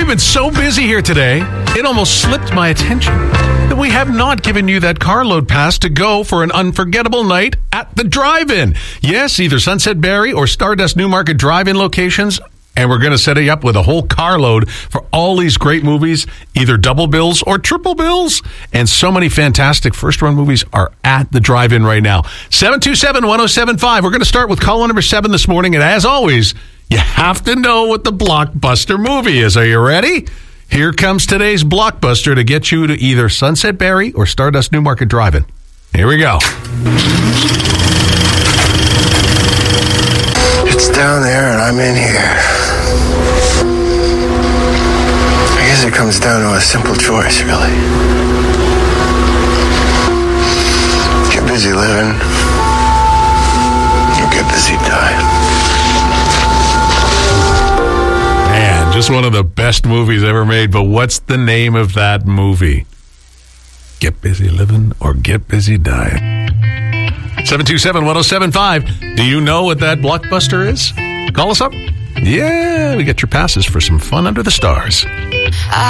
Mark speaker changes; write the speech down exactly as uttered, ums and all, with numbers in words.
Speaker 1: We've been so busy here today, it almost slipped my attention that we have not given you that carload pass to go for an unforgettable night at the drive-in. Yes, either Sunset Berry or Stardust Newmarket drive-in locations, and we're going to set you up with a whole carload for all these great movies, either double bills or triple bills. And so many fantastic first-run movies are at the drive-in right now. seven two seven, one oh seven five. We're going to start with caller number seven this morning. And as always, you have to know what the blockbuster movie is. Are you ready? Here comes today's blockbuster to get you to either Sunset Berry or Stardust Newmarket drive-in. Here we go.
Speaker 2: It's down there and I'm in here. I guess it comes down to a simple choice, really. Get busy living, or get busy dying.
Speaker 1: Man, just one of the best movies ever made, but what's the name of that movie? Get busy living or get busy dying. seven two seven, one oh seven five. Do you know what that blockbuster is? Call us up. Yeah, we get your passes for some fun under the stars.